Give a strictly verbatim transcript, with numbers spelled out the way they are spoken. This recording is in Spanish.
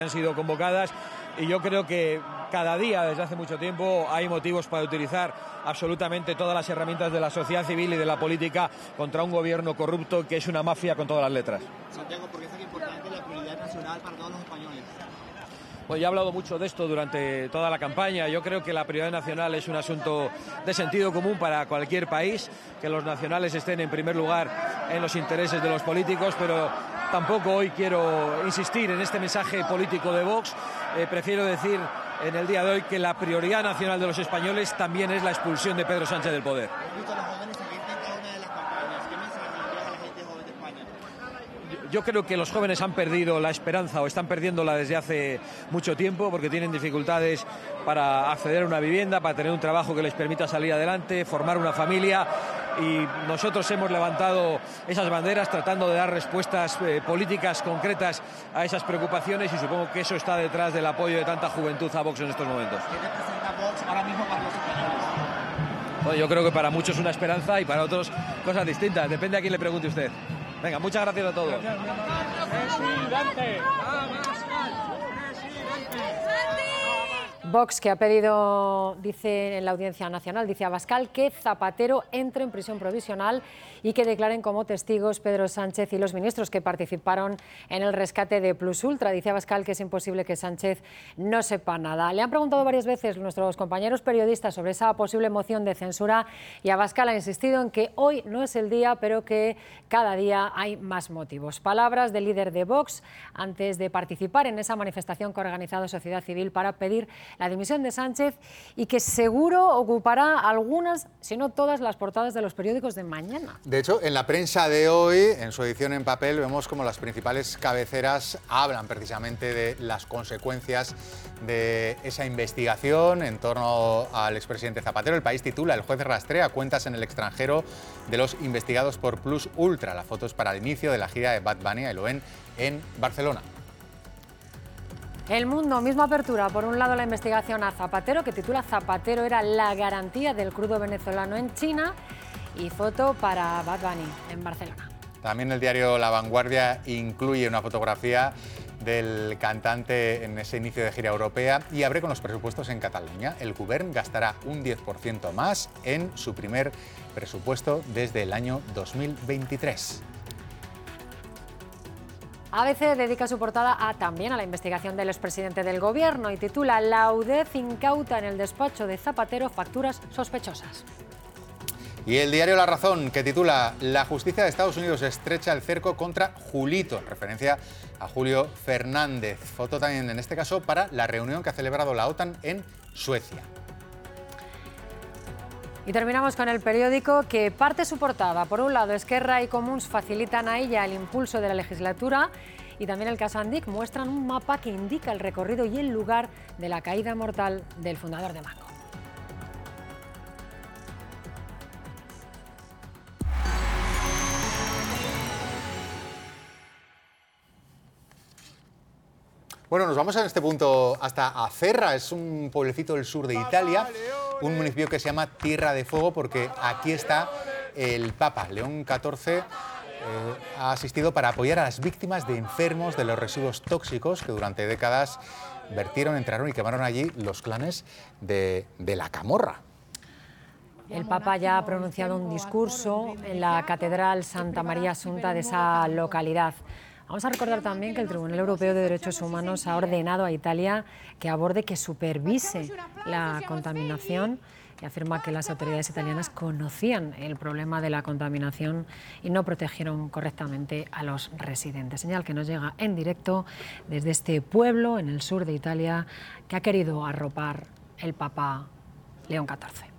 Han sido convocadas y yo creo que cada día, desde hace mucho tiempo, hay motivos para utilizar absolutamente todas las herramientas de la sociedad civil y de la política contra un gobierno corrupto que es una mafia con todas las letras. Santiago, ¿por qué es tan importante la prioridad nacional para todos los españoles? Pues ya he hablado mucho de esto durante toda la campaña. Yo creo que la prioridad nacional es un asunto de sentido común para cualquier país, que los nacionales estén en primer lugar en los intereses de los políticos, pero tampoco hoy quiero insistir en este mensaje político de Vox. Eh, prefiero decir en el día de hoy que la prioridad nacional de los españoles también es la expulsión de Pedro Sánchez del poder. Yo creo que los jóvenes han perdido la esperanza o están perdiéndola desde hace mucho tiempo porque tienen dificultades para acceder a una vivienda, para tener un trabajo que les permita salir adelante, formar una familia, y nosotros hemos levantado esas banderas tratando de dar respuestas eh, políticas concretas a esas preocupaciones, y supongo que eso está detrás del apoyo de tanta juventud a Vox en estos momentos. ¿Qué representa Vox ahora mismo para los españoles? Bueno, yo creo que para muchos una esperanza y para otros cosas distintas, depende a quién le pregunte usted. Venga, muchas gracias a todos. Vox, que ha pedido, dice en la Audiencia Nacional, dice a Abascal que Zapatero entre en prisión provisional y que declaren como testigos Pedro Sánchez y los ministros que participaron en el rescate de Plus Ultra. Dice Abascal que es imposible que Sánchez no sepa nada. Le han preguntado varias veces nuestros compañeros periodistas sobre esa posible moción de censura y Abascal ha insistido en que hoy no es el día, pero que cada día hay más motivos. Palabras del líder de Vox antes de participar en esa manifestación que ha organizado Sociedad Civil para pedir la dimisión de Sánchez y que seguro ocupará algunas, si no todas, las portadas de los periódicos de mañana. De hecho, en la prensa de hoy, en su edición en papel, vemos como las principales cabeceras hablan precisamente de las consecuencias de esa investigación en torno al expresidente Zapatero. El País titula: el juez rastrea cuentas en el extranjero de los investigados por Plus Ultra. La foto es para el inicio de la gira de Bad Bunny a Eloén en Barcelona. El Mundo, misma apertura. Por un lado, la investigación a Zapatero, que titula Zapatero era la garantía del crudo venezolano en China, y foto para Bad Bunny en Barcelona. También el diario La Vanguardia incluye una fotografía del cantante en ese inicio de gira europea y abre con los presupuestos en Cataluña. El Govern gastará un diez por ciento más en su primer presupuesto desde el año dos mil veintitrés. A B C dedica su portada a, también a la investigación del expresidente del Gobierno y titula La U D E C incauta en el despacho de Zapatero facturas sospechosas. Y el diario La Razón, que titula La justicia de Estados Unidos estrecha el cerco contra Julito, en referencia a Julio Fernández. Foto también, en este caso, para la reunión que ha celebrado la OTAN en Suecia. Y terminamos con el periódico, que parte su portada. Por un lado, Esquerra y Comuns facilitan a ella el impulso de la legislatura, y también el caso Andic muestran un mapa que indica el recorrido y el lugar de la caída mortal del fundador de Mango. Bueno, nos vamos en este punto hasta Acerra, es un pueblecito del sur de Italia, un municipio que se llama Tierra de Fuego porque aquí está el Papa León catorce, eh, ha asistido para apoyar a las víctimas de enfermos de los residuos tóxicos que durante décadas vertieron, entraron y quemaron allí los clanes de, de la Camorra. El Papa ya ha pronunciado un discurso en la Catedral Santa María Asunta de esa localidad. Vamos a recordar también que el Tribunal Europeo de Derechos Humanos ha ordenado a Italia que aborde, que supervise la contaminación, y afirma que las autoridades italianas conocían el problema de la contaminación y no protegieron correctamente a los residentes. Señal que nos llega en directo desde este pueblo en el sur de Italia que ha querido arropar el Papa León catorce.